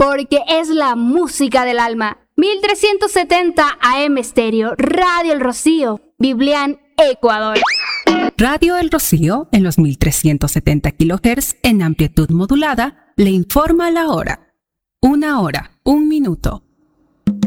porque es la música del alma. 1370 AM Estéreo, Radio El Rocío, Biblián, Ecuador. Radio El Rocío, en los 1370 kHz en amplitud modulada, le informa la hora. 1 hora, 1 minuto.